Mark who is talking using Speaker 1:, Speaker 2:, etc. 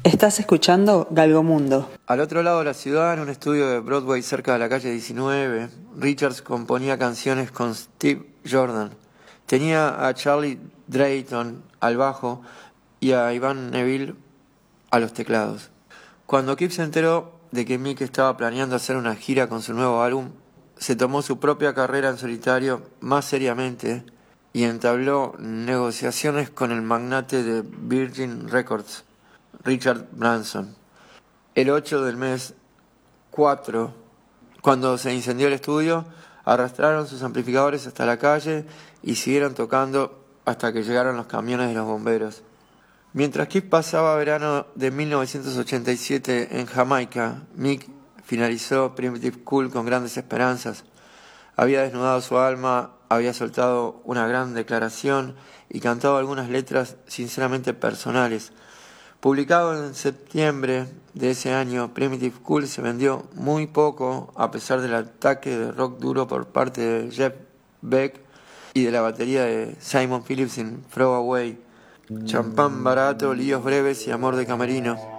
Speaker 1: Estás escuchando Galgomundo.
Speaker 2: Al otro lado de la ciudad, en un estudio de Broadway cerca de la calle 19, Richards componía canciones con Steve Jordan. Tenía a Charlie Drayton al bajo y a Ivan Neville a los teclados. Cuando Kip se enteró de que Mick estaba planeando hacer una gira con su nuevo álbum, se tomó su propia carrera en solitario más seriamente y entabló negociaciones con el magnate de Virgin Records, Richard Branson. El 8 del mes 4, cuando se incendió el estudio, arrastraron sus amplificadores hasta la calle y siguieron tocando hasta que llegaron los camiones de los bomberos. Mientras Kip pasaba verano de 1987 en Jamaica, Mick finalizó Primitive Cool con grandes esperanzas. Había desnudado su alma, había soltado una gran declaración y cantado algunas letras sinceramente personales. Publicado en septiembre de ese año, Primitive Cool se vendió muy poco a pesar del ataque de rock duro por parte de Jeff Beck y de la batería de Simon Phillips en Throw Away. Champán barato, líos breves y amor de camerino.